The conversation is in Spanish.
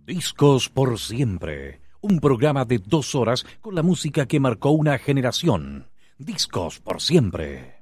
Discos por siempre, un programa de 2 horas con la música que marcó una generación. Discos por siempre.